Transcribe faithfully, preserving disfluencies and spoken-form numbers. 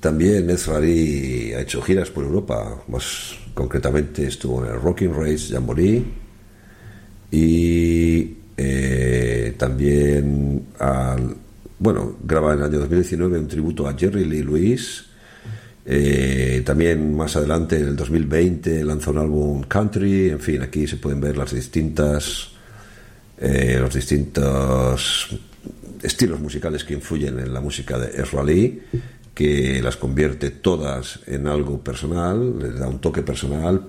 También Ezra Ali ha hecho giras por Europa, más concretamente estuvo en el Rocking Race Jamboree y eh, también al, bueno, graba en el año dos mil diecinueve un tributo a Jerry Lee Lewis. Eh, también más adelante, en el dos mil veinte, lanzó un álbum country. En fin, aquí se pueden ver las distintas eh, los distintos estilos musicales que influyen en la música de Ezra Lee, que las convierte todas en algo personal, les da un toque personal.